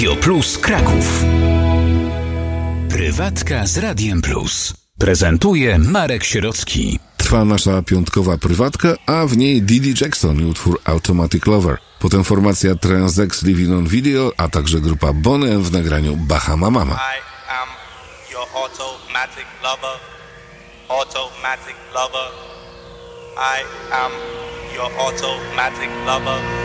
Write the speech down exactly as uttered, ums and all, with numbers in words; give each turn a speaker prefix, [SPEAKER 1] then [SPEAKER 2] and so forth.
[SPEAKER 1] Radio Plus Kraków. Prywatka z Radiem Plus. Prezentuje Marek Sierocki.
[SPEAKER 2] Trwa nasza piątkowa prywatka, a w niej Didi Jackson i utwór Automatic Lover. Potem formacja Transex Living on Video, a także grupa Boney M w nagraniu Bahama Mama.
[SPEAKER 3] I am your automatic lover. Automatic lover. I am your automatic lover.